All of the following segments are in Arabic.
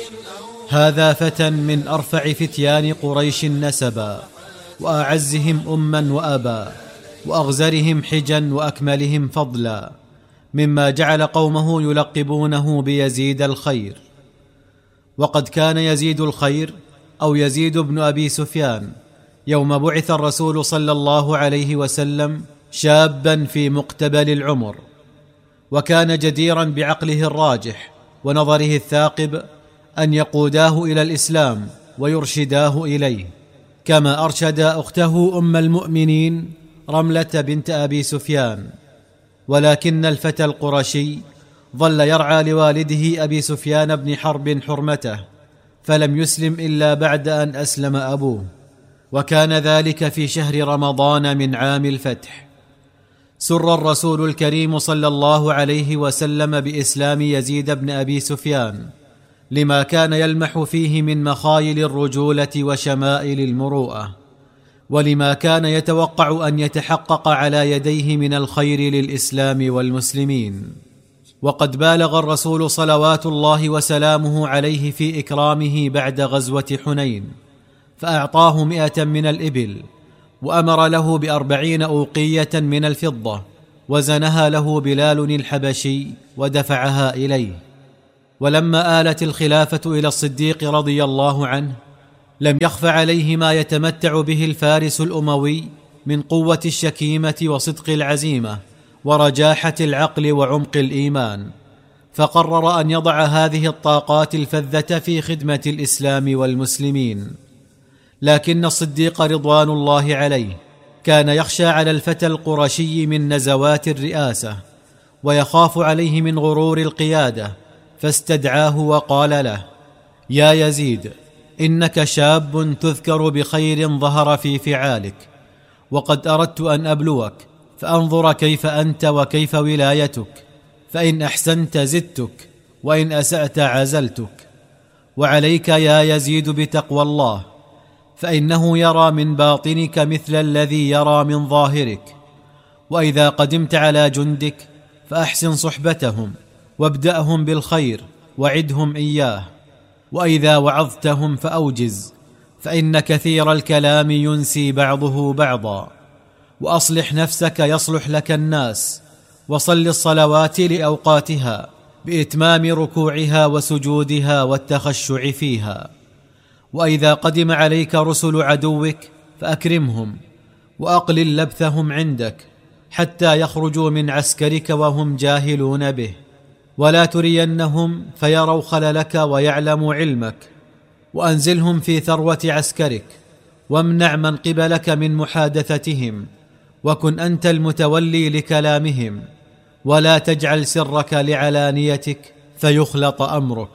هذا فتى من أرفع فتيان قريش نسبا، وأعزهم أما وأبا، وأغزرهم حجا وأكملهم فضلا، مما جعل قومه يلقبونه بيزيد الخير. وقد كان يزيد الخير أو يزيد بن أبي سفيان يوم بعث الرسول صلى الله عليه وسلم شابا في مقتبل العمر، وكان جديرا بعقله الراجح ونظره الثاقب أن يقوداه إلى الإسلام ويرشداه إليه، كما أرشد أخته أم المؤمنين رملة بنت أبي سفيان. ولكن الفتى القرشي ظل يرعى لوالده أبي سفيان بن حرب حرمته، فلم يسلم إلا بعد أن أسلم أبوه، وكان ذلك في شهر رمضان من عام الفتح. سر الرسول الكريم صلى الله عليه وسلم بإسلام يزيد بن أبي سفيان، لما كان يلمح فيه من مخايل الرجولة وشمائل المروءة، ولما كان يتوقع أن يتحقق على يديه من الخير للإسلام والمسلمين. وقد بالغ الرسول صلوات الله وسلامه عليه في إكرامه بعد غزوة حنين، فأعطاه 100 من الإبل، وأمر له ب40 أوقية من الفضة، وزنها له بلال الحبشي ودفعها إليه. ولما آلت الخلافة إلى الصديق رضي الله عنه، لم يخف عليه ما يتمتع به الفارس الأموي من قوة الشكيمة وصدق العزيمة ورجاحة العقل وعمق الإيمان، فقرر أن يضع هذه الطاقات الفذة في خدمة الإسلام والمسلمين. لكن الصديق رضوان الله عليه كان يخشى على الفتى القرشي من نزوات الرئاسة، ويخاف عليه من غرور القيادة، فاستدعاه وقال له: يا يزيد، إنك شاب تذكر بخير ظهر في فعالك، وقد أردت أن أبلوك فأنظر كيف أنت وكيف ولايتك، فإن أحسنت زدتك، وإن أسأت عزلتك. وعليك يا يزيد بتقوى الله، فإنه يرى من باطنك مثل الذي يرى من ظاهرك. وإذا قدمت على جندك فأحسن صحبتهم، وابدأهم بالخير وعدهم إياه، وإذا وعظتهم فأوجز، فإن كثير الكلام ينسي بعضه بعضا. وأصلح نفسك يصلح لك الناس، وصل الصلوات لأوقاتها بإتمام ركوعها وسجودها والتخشع فيها. وإذا قدم عليك رسل عدوك فأكرمهم، وأقلل لبثهم عندك حتى يخرجوا من عسكرك وهم جاهلون به، ولا ترينهم فيروا خللك ويعلموا علمك. وأنزلهم في ثروة عسكرك، وامنع من قبلك من محادثتهم، وكن أنت المتولي لكلامهم، ولا تجعل سرك لعلانيتك فيخلط أمرك.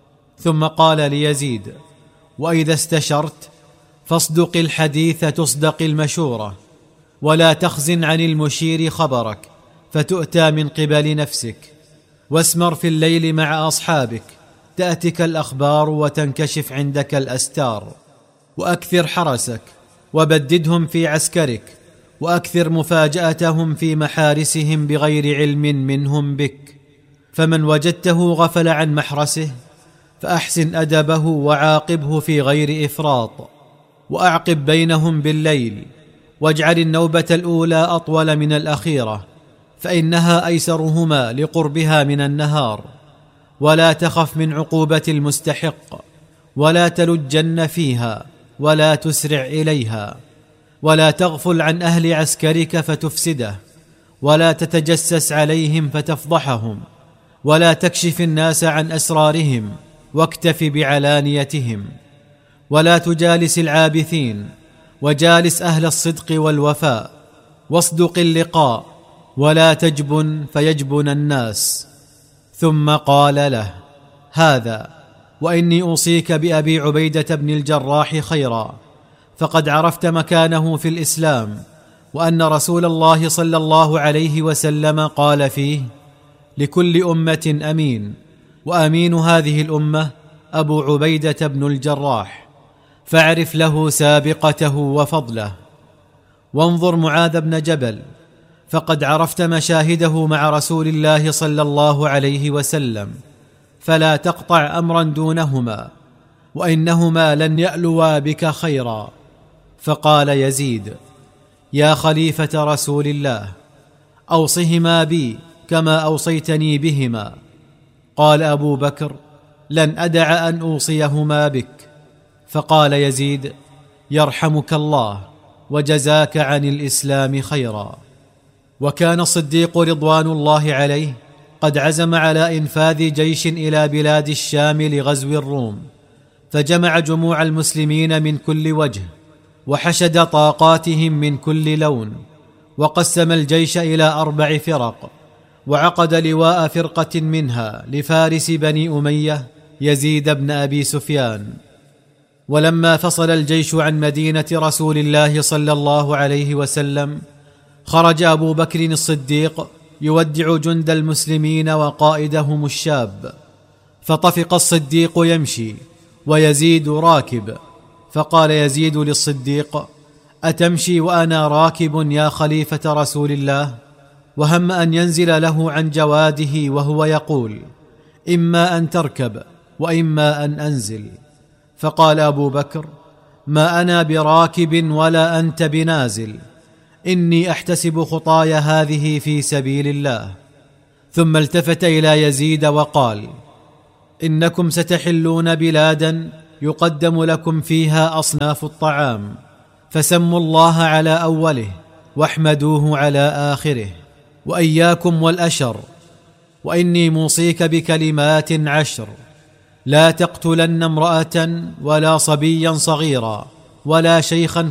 ثم قال ليزيد: وإذا استشرت فاصدق الحديث تصدق المشورة، ولا تخزن عن المشير خبرك فتؤتى من قبل نفسك، واسمر في الليل مع أصحابك تأتك الأخبار وتنكشف عندك الأستار. وأكثر حرسك، وبددهم في عسكرك، وأكثر مفاجأتهم في محارسهم بغير علم منهم بك. فمن وجدته غفل عن محرسه فأحسن أدبه وعاقبه في غير إفراط، وأعقب بينهم بالليل، واجعل النوبة الأولى أطول من الأخيرة، فإنها أيسرهما لقربها من النهار. ولا تخف من عقوبة المستحق، ولا تلجن فيها، ولا تسرع إليها. ولا تغفل عن أهل عسكرك فتفسده، ولا تتجسس عليهم فتفضحهم، ولا تكشف الناس عن أسرارهم، واكتف بعلانيتهم. ولا تجالس العابثين، وجالس أهل الصدق والوفاء، واصدق اللقاء، ولا تجبن فيجبن الناس. ثم قال له: هذا، وإني أوصيك بأبي عبيدة بن الجراح خيرا، فقد عرفت مكانه في الإسلام، وأن رسول الله صلى الله عليه وسلم قال فيه: لكل أمة أمين، وأمين هذه الأمة أبو عبيدة بن الجراح، فاعرف له سابقته وفضله. وانظر معاذ بن جبل، فقد عرفت مشاهده مع رسول الله صلى الله عليه وسلم، فلا تقطع أمرا دونهما، وإنهما لن يألوا بك خيرا. فقال يزيد: يا خليفة رسول الله، أوصهما بي كما أوصيتني بهما. قال أبو بكر: لن أدع أن أوصيهما بك. فقال يزيد: يرحمك الله وجزاك عن الإسلام خيرا. وكان الصديق رضوان الله عليه قد عزم على إنفاذ جيش إلى بلاد الشام لغزو الروم، فجمع جموع المسلمين من كل وجه، وحشد طاقاتهم من كل لون، وقسم الجيش إلى 4 فرق، وعقد لواء فرقة منها لفارس بني أمية يزيد بن أبي سفيان. ولما فصل الجيش عن مدينة رسول الله صلى الله عليه وسلم، خرج أبو بكر الصديق يودع جند المسلمين وقائدهم الشاب، فطفق الصديق يمشي ويزيد راكب، فقال يزيد للصديق: أتمشي وأنا راكب يا خليفة رسول الله؟ وهم أن ينزل له عن جواده وهو يقول: إما أن تركب وإما أن أنزل. فقال أبو بكر: ما أنا براكب ولا أنت بنازل، إني أحتسب خطاي هذه في سبيل الله. ثم التفت إلى يزيد وقال: إنكم ستحلون بلادا يقدم لكم فيها أصناف الطعام، فسموا الله على أوله واحمدوه على آخره، وإياكم والأشر، وإني موصيك بكلمات 10: لا تقتلن امرأة ولا صبيا صغيرا ولا شيخا